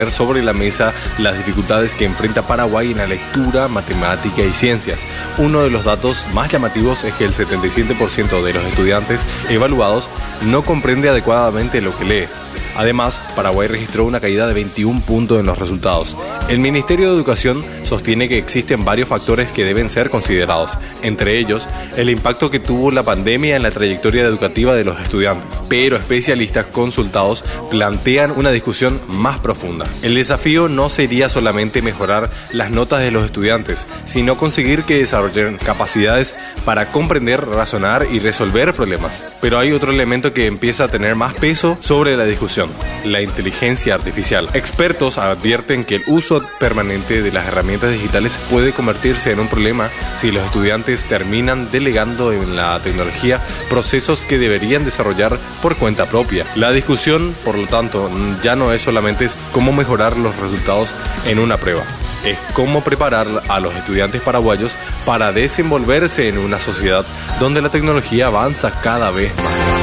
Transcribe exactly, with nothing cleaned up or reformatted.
sobre la mesa las dificultades que enfrenta Paraguay en la lectura, matemática y ciencias. Uno de los datos más llamativos es que el setenta y siete por ciento de los estudiantes evaluados no comprende adecuadamente lo que lee. Además, Paraguay registró una caída de veintiún puntos en los resultados. El Ministerio de Educación sostiene que existen varios factores que deben ser considerados, entre ellos el impacto que tuvo la pandemia en la trayectoria educativa de los estudiantes. Pero especialistas consultados plantean una discusión más profunda. El desafío no sería solamente mejorar las notas de los estudiantes, sino conseguir que desarrollen capacidades para comprender, razonar y resolver problemas. Pero hay otro elemento que empieza a tener más peso sobre la discusión: la inteligencia artificial. Expertos advierten que el uso permanente de las herramientas digitales puede convertirse en un problema si los estudiantes terminan delegando en la tecnología procesos que deberían desarrollar por cuenta propia. La discusión, por lo tanto, ya no es solamente cómo mejorar los resultados en una prueba, es cómo preparar a los estudiantes paraguayos para desenvolverse en una sociedad donde la tecnología avanza cada vez más.